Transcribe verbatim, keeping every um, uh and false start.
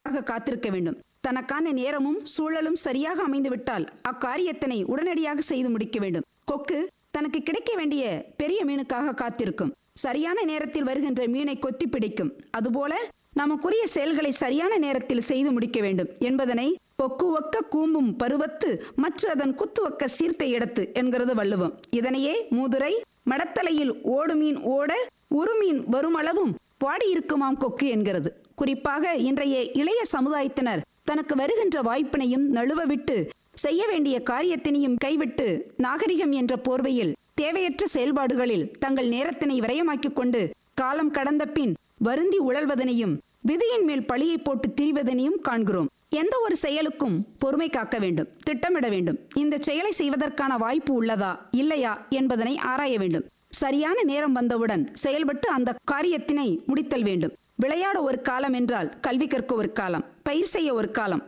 காத்திருக்க வேண்டும். தனக்கான நேரமும் சூழலும் சரியாக அமைந்துவிட்டால் அக்காரியத்தினை உடனடியாக செய்து முடிக்க வேண்டும். கொக்கு தனக்கு கிடைக்க வேண்டிய பெரிய மீனுக்காக காத்திருக்கும். சரியான நேரத்தில் வருகின்ற மீனை கொத்தி பிடிக்கும். அதுபோல நமக்குரிய செயல்களை சரியான நேரத்தில் செய்து முடிக்க வேண்டும் என்பதனை கொக்கு ஒக்க கூம்பும் பருவத்து மற்ற அதன் குத்து ஒக்க சீர்த்த இடத்து என்கிறது வள்ளுவம். இதனையே மூதுரை மடத்தலையில் ஓடு மீன் ஓட ஒரு மீன் வருமளவும் பாடியிருக்குமாம் கொக்கு என்கிறது. குறிப்பாக இன்றைய இளைய சமுதாயத்தினர் தனக்கு வருகின்ற வாய்ப்பினையும் நழுவ விட்டு செய்ய வேண்டிய காரியத்தினையும் கைவிட்டு நாகரிகம் என்ற போர்வையில் தேவையற்ற செயல்பாடுகளில் தங்கள் நேரத்தினை விரயமாக்கிக் கொண்டு காலம் கடந்த பின் வருந்தி உழல்வதனையும் விதியின் மேல் பழியை போட்டு திரிவதனையும் காண்கிறோம். எந்த ஒரு செயலுக்கும் பொறுமை காக்க வேண்டும், திட்டமிட வேண்டும். இந்த செயலை செய்வதற்கான வாய்ப்பு உள்ளதா இல்லையா என்பதனை ஆராய வேண்டும். சரியான நேரம் வந்தவுடன் செயல்பட்டு அந்த காரியத்தினை முடித்தல் வேண்டும். விளையாட ஒரு காலம் என்றால் கல்வி கற்க ஒரு காலம், பயிர் செய்ய ஒரு காலம்,